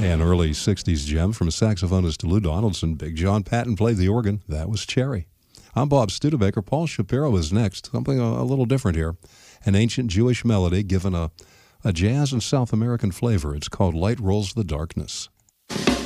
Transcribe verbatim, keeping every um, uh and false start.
An early sixties gem from saxophonist Lou Donaldson. Big John Patton played the organ. That was Cherry. I'm Bob Studebaker. Paul Shapiro is next. Something a, a little different here. An ancient Jewish melody given a, a jazz and South American flavor. It's called Light Rolls the Darkness.